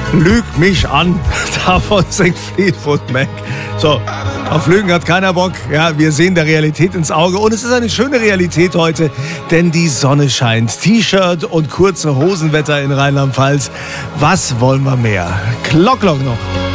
Lüg mich an, davon singt Fleetwood Mac. So, auf Lügen hat keiner Bock. Ja, wir sehen der Realität ins Auge und es ist eine schöne Realität heute, denn die Sonne scheint. T-Shirt und kurze Hosenwetter in Rheinland-Pfalz. Was wollen wir mehr? Glock noch.